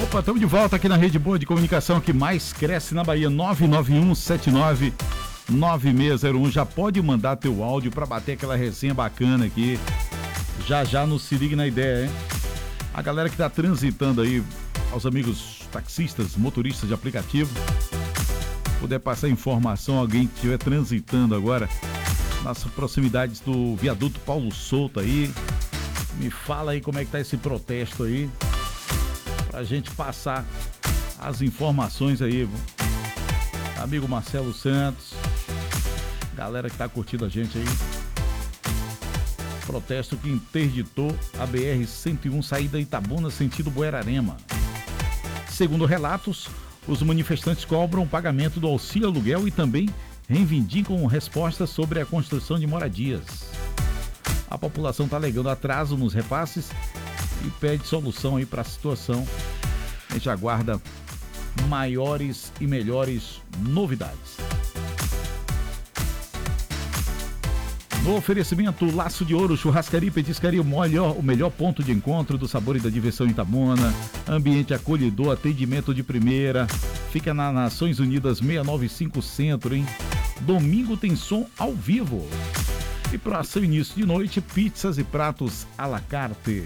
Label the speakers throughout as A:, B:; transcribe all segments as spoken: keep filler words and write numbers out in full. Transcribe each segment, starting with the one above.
A: Opa, estamos de volta aqui na Rede Boa de Comunicação que mais cresce na Bahia. Nove nove um sete nove nove seis zero um. Já pode mandar teu áudio para bater aquela resenha bacana aqui. Já já no Se Ligue na Ideia, hein? A galera que está transitando aí, aos amigos taxistas, motoristas de aplicativo, puder passar informação, alguém que estiver transitando agora nas proximidades do viaduto Paulo Souto aí, me fala aí como é que tá esse protesto aí, pra gente passar as informações aí. Amigo Marcelo Santos, galera que tá curtindo a gente aí. Protesto que interditou a B R cento e um saída Itabuna sentido Buerarema. Segundo relatos, os manifestantes cobram o pagamento do auxílio aluguel e também reivindicam respostas sobre a construção de moradias. A população está alegando atraso nos repasses e pede solução aí para a situação. A gente aguarda maiores e melhores novidades. No oferecimento Laço de Ouro, churrascaria e petiscaria, o melhor, o melhor ponto de encontro do sabor e da diversão em Itabuna. Ambiente acolhedor, atendimento de primeira. Fica na Nações Unidas seiscentos e noventa e cinco Centro, hein? Domingo tem som ao vivo. E para seu início de noite, pizzas e pratos à la carte.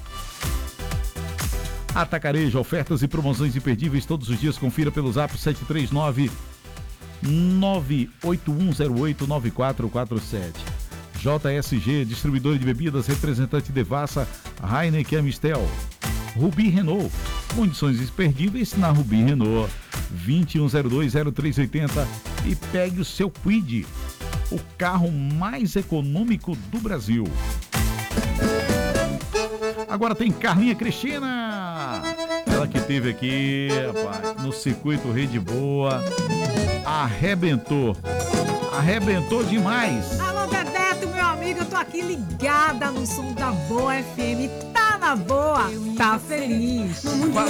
A: Atacarejo, ofertas e promoções imperdíveis todos os dias. Confira pelo zap sete três nove nove oito um zero oito nove quatro quatro sete. J S G, distribuidor de bebidas, representante Devassa, Heineken e Amistel. Rubi Renault, condições imperdíveis na Rubi Renault. vinte e um zero dois zero três oitenta e pegue o seu Kwid, o carro mais econômico do Brasil. Agora tem Carlinha Cristina, ela que teve aqui, rapaz, no circuito Rede Boa, arrebentou, arrebentou demais.
B: Alô, Bebeto, meu amigo, eu tô aqui ligada no som da Boa F M, tá na boa, tá feliz.